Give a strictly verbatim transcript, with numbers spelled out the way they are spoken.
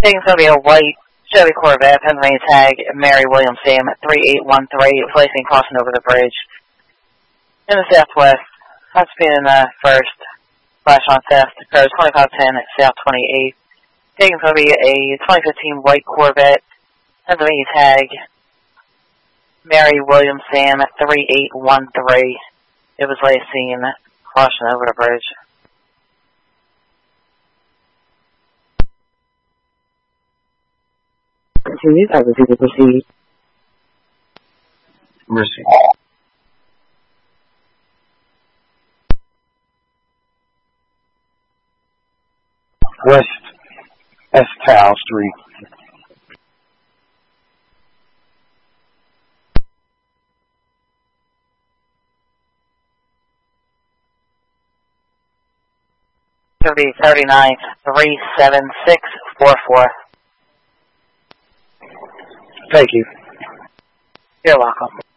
Taking going to be a white Chevy Corvette, Pennsylvania tag, Mary William Sam at three eight one three, placing crossing over the bridge. In the southwest, high speed in the first, flash on theft, occurs twenty-five ten at South twenty-eight. Taking going to be a twenty fifteen white Corvette, Pennsylvania tag, Mary William Sam at three eight one three. It was last seen crossing over the bridge. Continued, I was able to proceed. Mercy. West Estow Street. It'll be thirty-nine three seven six four four. Thank you. You're welcome.